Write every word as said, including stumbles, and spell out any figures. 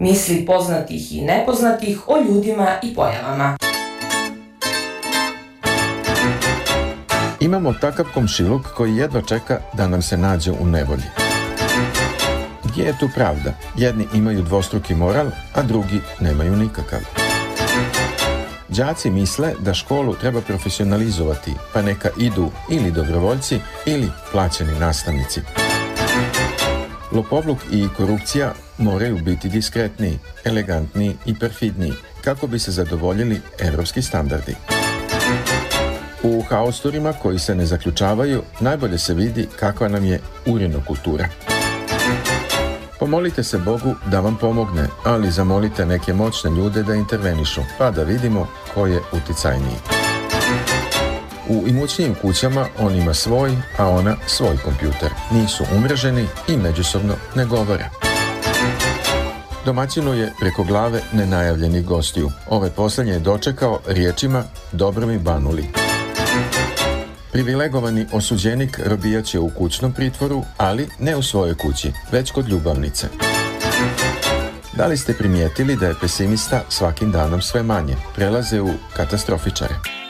Misli poznatih i nepoznatih o ljudima i pojavama. Imamo takav komšiluk koji jedva čeka da nam se nađe u nevolji. Gdje je tu pravda? Jedni imaju dvostruki moral, a drugi nemaju nikakav. Đaci misle da školu treba profesionalizovati, pa neka idu ili dobrovoljci ili plaćeni nastavnici. Lopovluk i korupcija moraju biti diskretniji, elegantniji i perfidniji, kako bi se zadovoljili evropski standardi. U haosturima koji se ne zaključavaju najbolje se vidi kakva nam je urinokultura. Pomolite se Bogu da vam pomogne, ali zamolite neke moćne ljude da intervenišu, pa da vidimo ko je uticajniji. U imućnijim kućama on ima svoj, a ona svoj kompjuter. Nisu umreženi i međusobno ne govore. Domaćinu je preko glave nenajavljenih gostiju. Ove poslednje je dočekao riječima "dobro mi banuli". Privilegovani osuđenik robijaće u kućnom pritvoru, ali ne u svojoj kući, već kod ljubavnice. Da li ste primijetili da je pesimista svakim danom sve manje? Prelaze u katastrofičare.